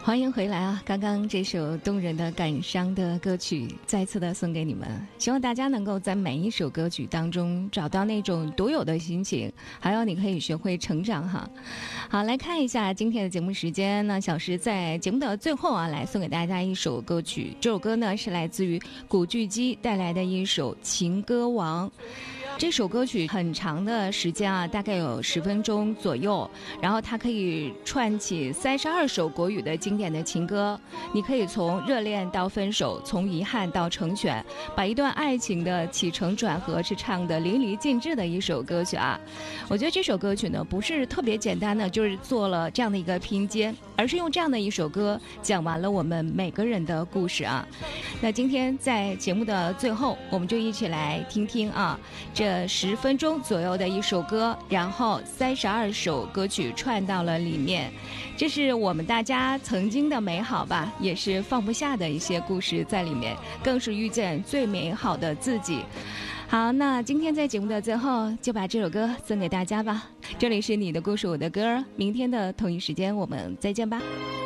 欢迎回来啊！刚刚这首动人的感伤的歌曲再次的送给你们，希望大家能够在每一首歌曲当中找到那种独有的心情，还有你可以学会成长哈。好，来看一下今天的节目时间呢，小石在节目的最后啊，来送给大家一首歌曲，这首歌呢是来自于古巨基带来的一首《情歌王》。这首歌曲很长的时间啊，大概有10分钟左右，然后它可以串起32首国语的经典的情歌，你可以从热恋到分手，从遗憾到成全，把一段爱情的起承转合是唱得淋漓尽致的一首歌曲啊。我觉得这首歌曲呢不是特别简单的就是做了这样的一个拼接，而是用这样的一首歌讲完了我们每个人的故事啊。那今天在节目的最后，我们就一起来听听啊这10分钟左右的一首歌，然后32首歌曲串到了里面，这是我们大家曾经的美好吧，也是放不下的一些故事在里面，更是遇见最美好的自己。好，那今天在节目的最后就把这首歌送给大家吧。这里是你的故事我的歌，明天的同一时间我们再见吧。